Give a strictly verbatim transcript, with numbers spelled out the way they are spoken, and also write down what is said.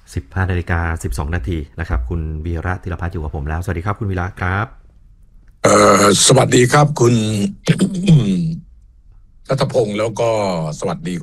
สิบห้านาฬิกาสิบสองนาทีนะครับคุณวีระธีรพัฒน์อยู่กับผมแล้วสวัสดีครับคุณวีระครับเอ่อสวัสดีครับคุณ รัฐพงศ์แล้วก็สวัสดี